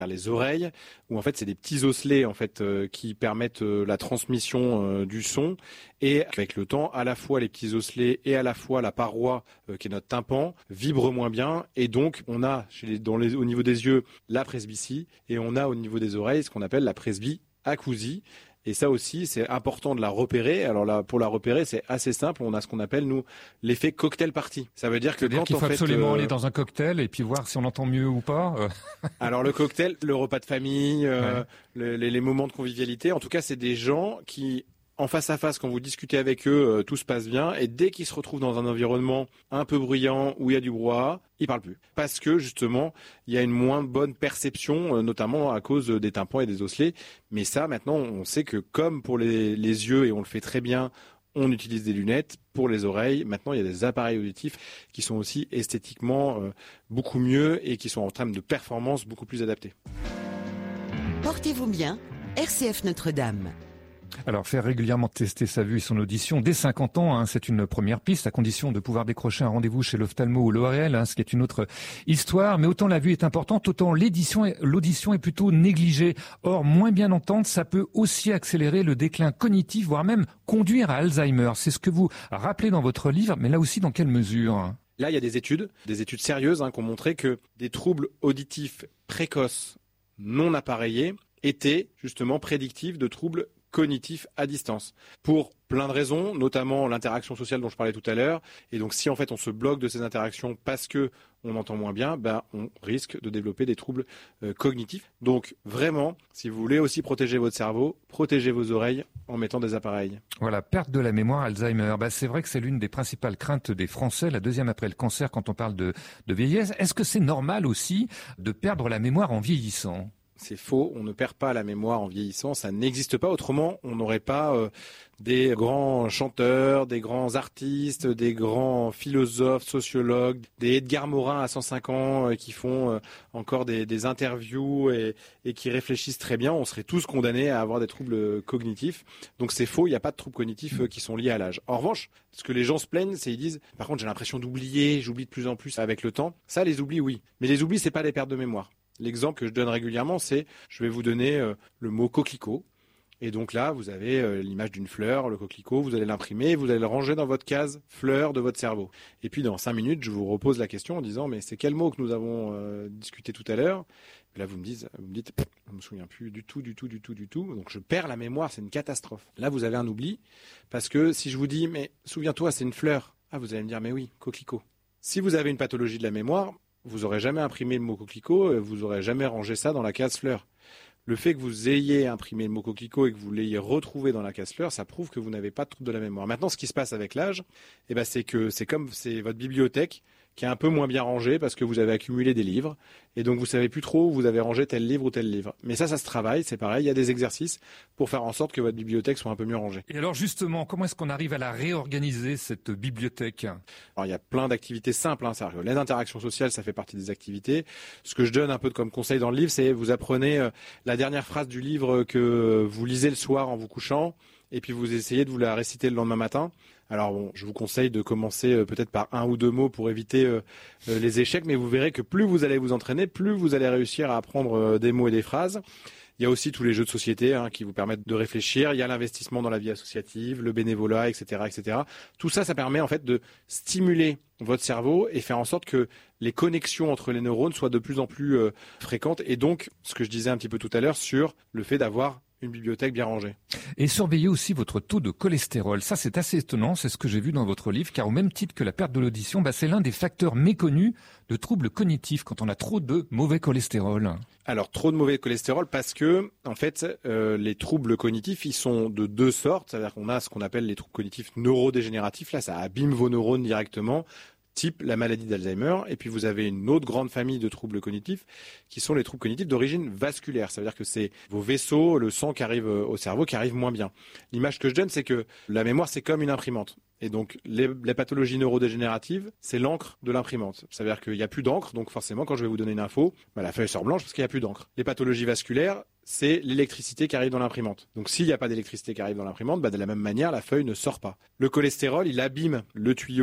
les oreilles, où en fait c'est des petits osselets en fait qui permettent la transmission du son, et avec le temps, à la fois les petits osselets et à la fois la paroi qui est notre tympan vibrent moins bien, et donc on a au niveau des yeux la presbytie, et on a au niveau des oreilles ce qu'on appelle la presbyacousie. Et ça aussi, c'est important de la repérer. Alors là, pour la repérer, c'est assez simple. On a ce qu'on appelle, nous, l'effet cocktail party. Ça veut dire que qu'il faut absolument aller dans un cocktail et puis voir si on entend mieux ou pas. Alors le cocktail, le repas de famille, les moments de convivialité, en tout cas, c'est des gens qui, en face à face, quand vous discutez avec eux, tout se passe bien. Et dès qu'ils se retrouvent dans un environnement un peu bruyant, où il y a du brouhaha, ils parlent plus. Parce que, justement, il y a une moins bonne perception, notamment à cause des tympans et des osselets. Mais ça, maintenant, on sait que comme pour les yeux, et on le fait très bien, on utilise des lunettes. Pour les oreilles, maintenant, il y a des appareils auditifs qui sont aussi esthétiquement beaucoup mieux et qui sont en termes de performance beaucoup plus adaptés. Portez-vous bien, RCF Notre-Dame. Alors, faire régulièrement tester sa vue et son audition dès 50 ans, c'est une première piste, à condition de pouvoir décrocher un rendez-vous chez l'ophtalmo ou l'ORL, ce qui est une autre histoire. Mais autant la vue est importante, autant l'audition est plutôt négligée. Or, moins bien entendre, ça peut aussi accélérer le déclin cognitif, voire même conduire à Alzheimer. C'est ce que vous rappelez dans votre livre, mais là aussi, dans quelle mesure ? Là, il y a des études sérieuses qui ont montré que des troubles auditifs précoces non appareillés étaient justement prédictifs de troubles cognitif à distance, pour plein de raisons, notamment l'interaction sociale dont je parlais tout à l'heure. Et donc si en fait on se bloque de ces interactions parce que on entend moins bien, on risque de développer des troubles cognitifs. Donc vraiment, si vous voulez aussi protéger votre cerveau, protégez vos oreilles en mettant des appareils. Voilà, perte de la mémoire, Alzheimer. C'est vrai que c'est l'une des principales craintes des Français, la deuxième après le cancer quand on parle de vieillesse. Est-ce que c'est normal aussi de perdre la mémoire en vieillissant ? C'est faux, on ne perd pas la mémoire en vieillissant, ça n'existe pas. Autrement, on n'aurait pas des grands chanteurs, des grands artistes, des grands philosophes, sociologues, des Edgar Morin à 105 ans qui font encore des interviews et qui réfléchissent très bien. On serait tous condamnés à avoir des troubles cognitifs. Donc c'est faux, il n'y a pas de troubles cognitifs qui sont liés à l'âge. En revanche, ce que les gens se plaignent, c'est ils disent « Par contre, j'ai l'impression d'oublier, j'oublie de plus en plus avec le temps ». Ça, les oublis, oui. Mais les oublis, c'est pas des pertes de mémoire. L'exemple que je donne régulièrement, c'est, je vais vous donner le mot coquelicot. Et donc là, vous avez l'image d'une fleur, le coquelicot, vous allez l'imprimer, vous allez le ranger dans votre case fleur de votre cerveau. Et puis dans 5 minutes, je vous repose la question en disant, mais c'est quel mot que nous avons discuté tout à l'heure ? Et là, vous me dites, je me souviens plus du tout. Donc je perds la mémoire, c'est une catastrophe. Là, vous avez un oubli, parce que si je vous dis, mais souviens-toi, c'est une fleur. Ah, vous allez me dire, mais oui, coquelicot. Si vous avez une pathologie de la mémoire, vous n'aurez jamais imprimé le mot coquelicot, vous n'aurez jamais rangé ça dans la case fleur. Le fait que vous ayez imprimé le mot coquelicot et que vous l'ayez retrouvé dans la case fleur, ça prouve que vous n'avez pas de trouble de la mémoire. Maintenant, ce qui se passe avec l'âge, c'est que c'est votre bibliothèque qui est un peu moins bien rangée parce que vous avez accumulé des livres et donc vous savez plus trop où vous avez rangé tel livre ou tel livre. Mais ça se travaille, c'est pareil, il y a des exercices pour faire en sorte que votre bibliothèque soit un peu mieux rangée. Et alors justement, comment est-ce qu'on arrive à la réorganiser, cette bibliothèque ? Alors il y a plein d'activités simples, c'est-à-dire que les interactions sociales, ça fait partie des activités. Ce que je donne un peu comme conseil dans le livre, c'est vous apprenez la dernière phrase du livre que vous lisez le soir en vous couchant et puis vous essayez de vous la réciter le lendemain matin. Alors bon, je vous conseille de commencer peut-être par 1 ou 2 mots pour éviter les échecs, mais vous verrez que plus vous allez vous entraîner, plus vous allez réussir à apprendre des mots et des phrases. Il y a aussi tous les jeux de société qui vous permettent de réfléchir. Il y a l'investissement dans la vie associative, le bénévolat, etc., etc. Tout ça, ça permet en fait de stimuler votre cerveau et faire en sorte que les connexions entre les neurones soient de plus en plus fréquentes. Et donc, ce que je disais un petit peu tout à l'heure sur le fait d'avoir une bibliothèque bien rangée. Et surveillez aussi votre taux de cholestérol. Ça, c'est assez étonnant, c'est ce que j'ai vu dans votre livre, car au même titre que la perte de l'audition, c'est l'un des facteurs méconnus de troubles cognitifs quand on a trop de mauvais cholestérol. Alors, trop de mauvais cholestérol parce que, en fait, les troubles cognitifs, ils sont de 2 sortes. C'est-à-dire qu'on a ce qu'on appelle les troubles cognitifs neurodégénératifs. Là, ça abîme vos neurones directement, type la maladie d'Alzheimer. Et puis vous avez une autre grande famille de troubles cognitifs qui sont les troubles cognitifs d'origine vasculaire. Ça veut dire que c'est vos vaisseaux, le sang qui arrive au cerveau qui arrive moins bien. L'image que je donne, c'est que la mémoire, c'est comme une imprimante. Et donc les pathologies neurodégénératives, c'est l'encre de l'imprimante. Ça veut dire qu'il n'y a plus d'encre, donc forcément quand je vais vous donner une info, la feuille sort blanche parce qu'il n'y a plus d'encre. Les pathologies vasculaires, c'est l'électricité qui arrive dans l'imprimante. Donc s'il n'y a pas d'électricité qui arrive dans l'imprimante, de la même manière, la feuille ne sort pas. Le cholestérol, il abîme le tuyau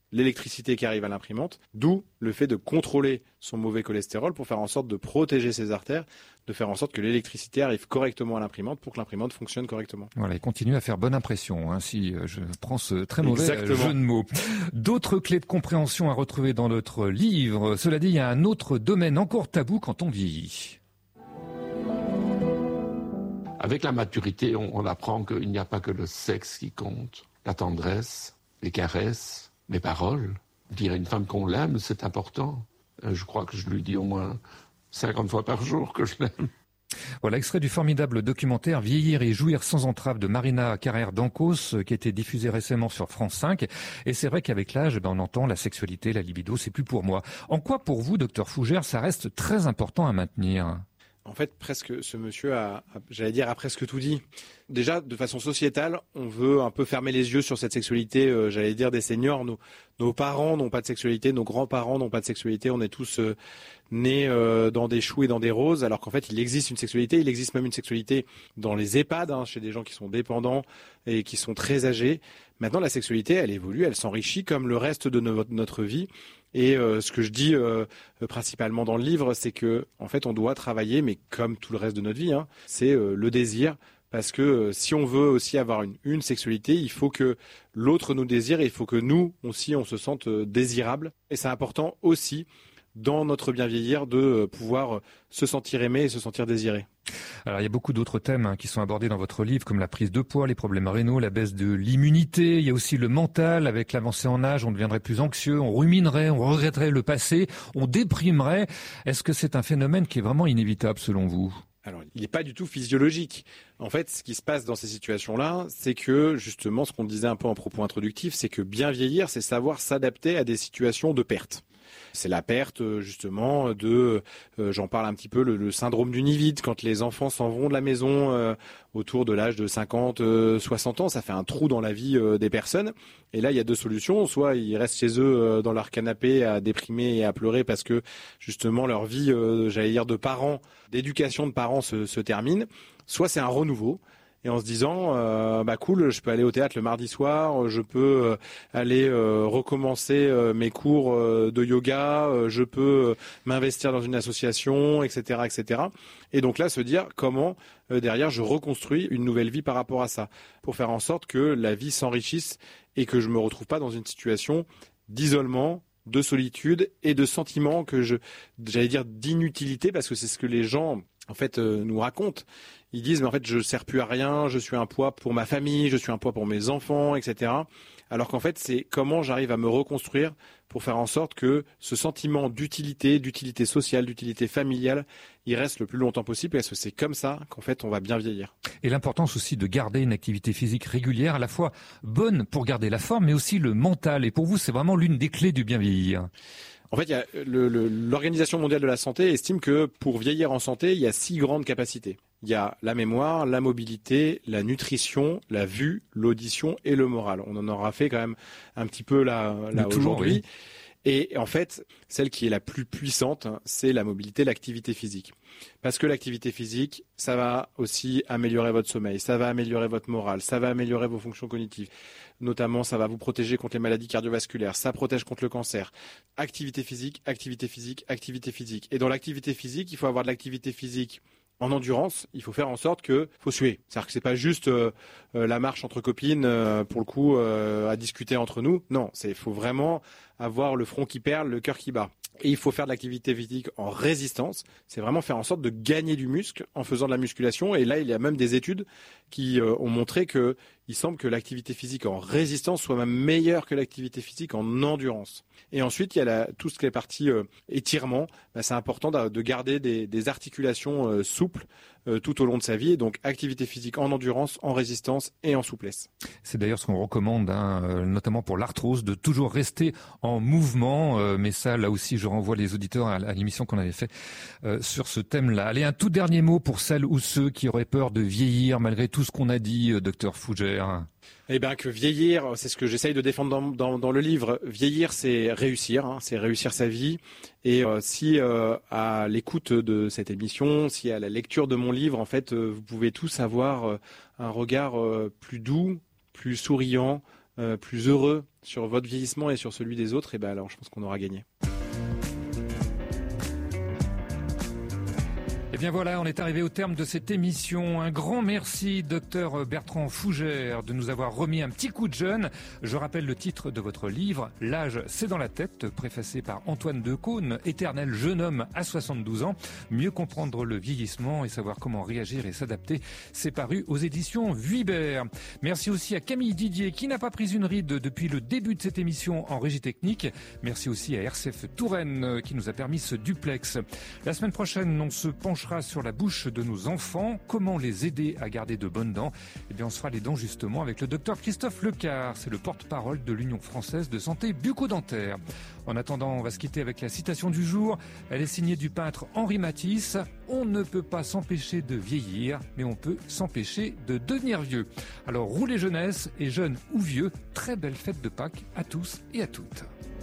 l'électricité qui arrive à l'imprimante, d'où le fait de contrôler son mauvais cholestérol pour faire en sorte de protéger ses artères, de faire en sorte que l'électricité arrive correctement à l'imprimante pour que l'imprimante fonctionne correctement. Voilà, il continue à faire bonne impression, si je prends ce très mauvais Exactement. jeu de mots. D'autres clés de compréhension à retrouver dans notre livre. Cela dit, il y a un autre domaine encore tabou quand on vieillit. Avec la maturité, on apprend qu'il n'y a pas que le sexe qui compte, la tendresse, les caresses, les paroles. Dire à une femme qu'on l'aime, c'est important. Je crois que je lui dis au moins 50 fois par jour que je l'aime. Voilà, extrait du formidable documentaire Vieillir et jouir sans entrave de Marina Carrère d'Ancos, qui a été diffusé récemment sur France 5. Et c'est vrai qu'avec l'âge, on entend la sexualité, la libido, c'est plus pour moi. En quoi, pour vous, docteur Fougère, ça reste très important à maintenir ? En fait, presque, ce monsieur a presque tout dit. Déjà, de façon sociétale, on veut un peu fermer les yeux sur cette sexualité, des seniors. Nos parents n'ont pas de sexualité, nos grands-parents n'ont pas de sexualité. On est tous nés dans des choux et dans des roses, alors qu'en fait, il existe une sexualité. Il existe même une sexualité dans les EHPAD, chez des gens qui sont dépendants et qui sont très âgés. Maintenant, la sexualité, elle évolue, elle s'enrichit comme le reste de notre vie. Et ce que je dis principalement dans le livre, c'est que en fait, on doit travailler, mais comme tout le reste de notre vie, c'est le désir. Parce que si on veut aussi avoir une sexualité, il faut que l'autre nous désire et il faut que nous aussi, on se sente désirable. Et c'est important aussi, dans notre bien vieillir, de pouvoir se sentir aimé et se sentir désiré. Alors il y a beaucoup d'autres thèmes qui sont abordés dans votre livre, comme la prise de poids, les problèmes rénaux, la baisse de l'immunité. Il y a aussi le mental. Avec l'avancée en âge, on deviendrait plus anxieux, on ruminerait, on regretterait le passé, on déprimerait. Est-ce que c'est un phénomène qui est vraiment inévitable selon vous ? Alors, il n'est pas du tout physiologique. En fait, ce qui se passe dans ces situations-là, c'est que, justement, ce qu'on disait un peu en propos introductif, c'est que bien vieillir, c'est savoir s'adapter à des situations de perte. C'est la perte, justement, j'en parle un petit peu, le syndrome du nid vide. Quand les enfants s'en vont de la maison autour de l'âge de 50, 60 ans, ça fait un trou dans la vie des personnes. Et là, il y a deux solutions. Soit ils restent chez eux dans leur canapé à déprimer et à pleurer parce que, justement, leur vie, de parents, d'éducation de parents se termine. Soit c'est un renouveau. Et en se disant, cool, je peux aller au théâtre le mardi soir, je peux aller recommencer mes cours de yoga, je peux m'investir dans une association, etc., etc. Et donc là, se dire comment derrière je reconstruis une nouvelle vie par rapport à ça, pour faire en sorte que la vie s'enrichisse et que je me retrouve pas dans une situation d'isolement, de solitude et de sentiment d'inutilité, parce que c'est ce que les gens en fait nous racontent. Ils disent mais en fait je sers plus à rien, je suis un poids pour ma famille, je suis un poids pour mes enfants, etc. Alors qu'en fait c'est comment j'arrive à me reconstruire pour faire en sorte que ce sentiment d'utilité sociale, d'utilité familiale, il reste le plus longtemps possible, parce que c'est comme ça qu'en fait on va bien vieillir. Et l'importance aussi de garder une activité physique régulière, à la fois bonne pour garder la forme, mais aussi le mental. Et pour vous, c'est vraiment l'une des clés du bien vieillir. En fait, il y a l'Organisation mondiale de la santé estime que pour vieillir en santé, il y a 6 grandes capacités. Il y a la mémoire, la mobilité, la nutrition, la vue, l'audition et le moral. On en aura fait quand même un petit peu là aujourd'hui. Oui. Et en fait, celle qui est la plus puissante, c'est la mobilité, l'activité physique. Parce que l'activité physique, ça va aussi améliorer votre sommeil, ça va améliorer votre morale, ça va améliorer vos fonctions cognitives. Notamment, ça va vous protéger contre les maladies cardiovasculaires, ça protège contre le cancer. Activité physique, activité physique, activité physique. Et dans l'activité physique, il faut avoir de l'activité physique en endurance. Il faut faire en sorte que faut suer. C'est-à-dire que c'est pas juste la marche entre copines, pour le coup, à discuter entre nous. Non, faut vraiment avoir le front qui perle, le cœur qui bat. Et il faut faire de l'activité physique en résistance. C'est vraiment faire en sorte de gagner du muscle en faisant de la musculation. Et là, il y a même des études qui ont montré que il semble que l'activité physique en résistance soit même meilleure que l'activité physique en endurance. Et ensuite, il y a tout ce qui est partie étirement. C'est important de garder des articulations souples tout au long de sa vie. Et donc, activité physique en endurance, en résistance et en souplesse. C'est d'ailleurs ce qu'on recommande, notamment pour l'arthrose, de toujours rester en mouvement. Mais ça, là aussi, je renvoie les auditeurs à l'émission qu'on avait fait sur ce thème-là. Allez, un tout dernier mot pour celles ou ceux qui auraient peur de vieillir, malgré tout ce qu'on a dit, docteur Fougère. Eh bien, que vieillir, c'est ce que j'essaye de défendre dans le livre. Vieillir, c'est réussir, c'est réussir sa vie. Et si à l'écoute de cette émission, si à la lecture de mon livre, en fait, vous pouvez tous avoir un regard plus doux, plus souriant, plus heureux sur votre vieillissement et sur celui des autres, et ben alors je pense qu'on aura gagné. Et bien voilà, on est arrivé au terme de cette émission. Un grand merci, docteur Bertrand Fougère, de nous avoir remis un petit coup de jeune. Je rappelle le titre de votre livre, L'âge, c'est dans la tête, préfacé par Antoine Decaune, éternel jeune homme à 72 ans. Mieux comprendre le vieillissement et savoir comment réagir et s'adapter. C'est paru aux éditions Vuibert. Merci aussi à Camille Didier, qui n'a pas pris une ride depuis le début de cette émission en régie technique. Merci aussi à RCF Touraine, qui nous a permis ce duplex. La semaine prochaine, on se penchera sur la bouche de nos enfants, comment les aider à garder de bonnes dents. Eh bien, on se fera les dents justement avec le docteur Christophe Lecard, c'est le porte-parole de l'Union française de santé bucco-dentaire. En attendant, on va se quitter avec la citation du jour. Elle est signée du peintre Henri Matisse. On ne peut pas s'empêcher de vieillir, mais on peut s'empêcher de devenir vieux. Alors roulez jeunesse et jeunes ou vieux, très belle fête de Pâques à tous et à toutes.